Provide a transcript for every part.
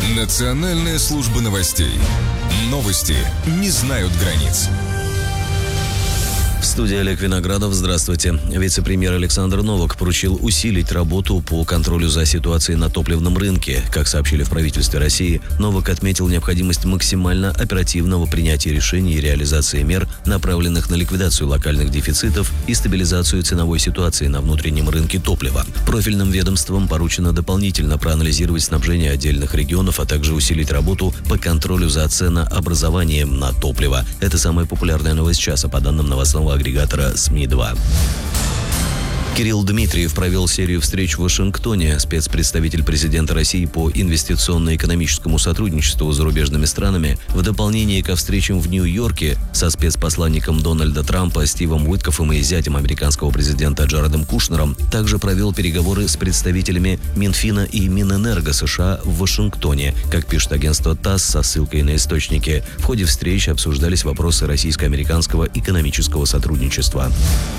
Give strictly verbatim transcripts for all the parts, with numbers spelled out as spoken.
Национальная служба новостей. Новости не знают границ. В студии Олег Виноградов. Здравствуйте. Вице-премьер Александр Новак поручил усилить работу по контролю за ситуацией на топливном рынке. Как сообщили в правительстве России, Новак отметил необходимость максимально оперативного принятия решений и реализации мер, направленных на ликвидацию локальных дефицитов и стабилизацию ценовой ситуации на внутреннем рынке топлива. Профильным ведомствам поручено дополнительно проанализировать снабжение отдельных регионов, а также усилить работу по контролю за ценообразованием на топливо. Это самая популярная новость часа по данным новостного агрегатора СМИ два. Кирилл Дмитриев провел серию встреч в Вашингтоне. Спецпредставитель президента России по инвестиционно-экономическому сотрудничеству с зарубежными странами в дополнение ко встречам в Нью-Йорке со спецпосланником Дональда Трампа Стивом Уиткоффом и зятем американского президента Джаредом Кушнером также провел переговоры с представителями Минфина и Минэнерго США в Вашингтоне. Как пишет агентство ТАСС со ссылкой на источники, в ходе встречи обсуждались вопросы российско-американского экономического сотрудничества.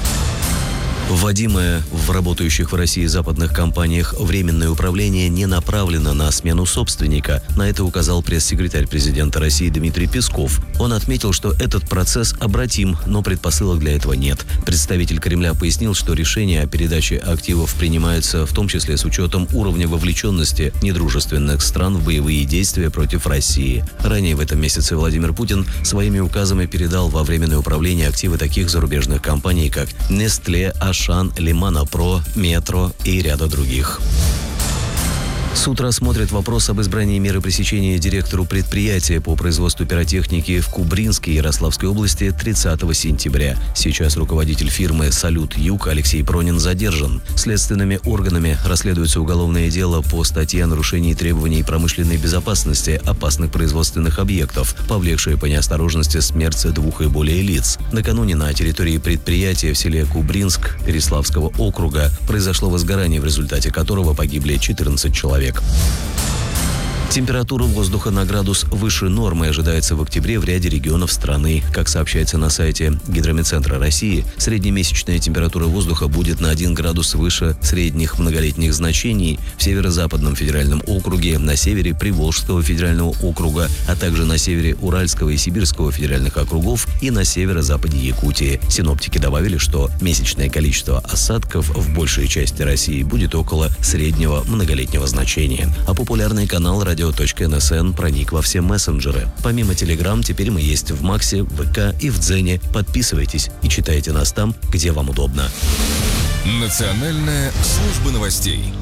Вводимое в работающих в России западных компаниях временное управление не направлено на смену собственника. На это указал пресс-секретарь президента России Дмитрий Песков. Он отметил, что этот процесс обратим, но предпосылок для этого нет. Представитель Кремля пояснил, что решение о передаче активов принимается в том числе с учетом уровня вовлеченности недружественных стран в боевые действия против России. Ранее в этом месяце Владимир Путин своими указами передал во временное управление активы таких зарубежных компаний, как Nestlé, Ашан, Лимана-Про, Метро и ряда других. Суд рассмотрит вопрос об избрании меры пресечения директору предприятия по производству пиротехники в Кубринской Ярославской области тридцатого сентября. Сейчас руководитель фирмы «Салют-Юг» Алексей Пронин задержан. Следственными органами расследуется уголовное дело по статье о нарушении требований промышленной безопасности опасных производственных объектов, повлекшее по неосторожности смерть двух и более лиц. Накануне на территории предприятия в селе Кубринск Переславского округа произошло возгорание, в результате которого погибли четырнадцать человек. Температура воздуха на градус выше нормы ожидается в октябре в ряде регионов страны. Как сообщается на сайте Гидрометцентра России, среднемесячная температура воздуха будет на один градус выше средних многолетних значений в Северо-Западном федеральном округе, на севере Приволжского федерального округа, а также на севере Уральского и Сибирского федеральных округов и на северо-западе Якутии. Синоптики добавили, что месячное количество осадков в большей части России будет около среднего многолетнего значения. А популярный канал радио .н.с.н проник во все мессенджеры. Помимо Telegram, теперь мы есть в Максе, в ВК и в Дзене. Подписывайтесь и читайте нас там, где вам удобно. Национальная служба новостей.